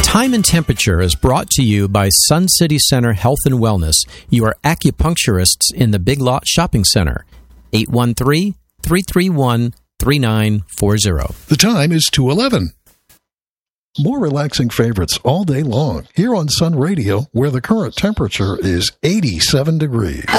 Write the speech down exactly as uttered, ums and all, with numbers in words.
Time and Temperature is brought to you by Sun City Center Health and Wellness, your acupuncturists in the Big Lot Shopping Center. eight one three, three three one, three nine four zero. The time is two eleven. More relaxing favorites all day long here on Sun Radio, where the current temperature is eighty-seven degrees.